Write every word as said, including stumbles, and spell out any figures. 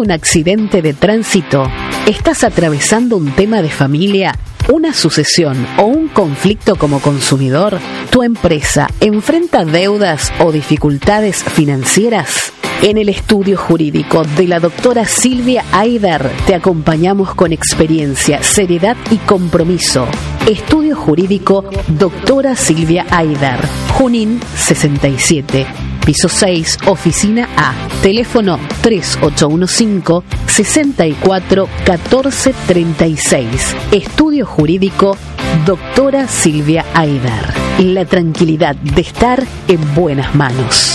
un accidente de tránsito? ¿Estás atravesando un tema de familia, una sucesión o un conflicto como consumidor? ¿Tu empresa enfrenta deudas o dificultades financieras? En el estudio jurídico de la doctora Silvia Aider te acompañamos con experiencia, seriedad y compromiso. Estudio jurídico doctora Silvia Aider, Junín sesenta y siete, piso seis, oficina A, teléfono tres ocho uno cinco, seis cuatro, uno cuatro tres seis. Estudio jurídico doctora Silvia Aider. La tranquilidad de estar en buenas manos.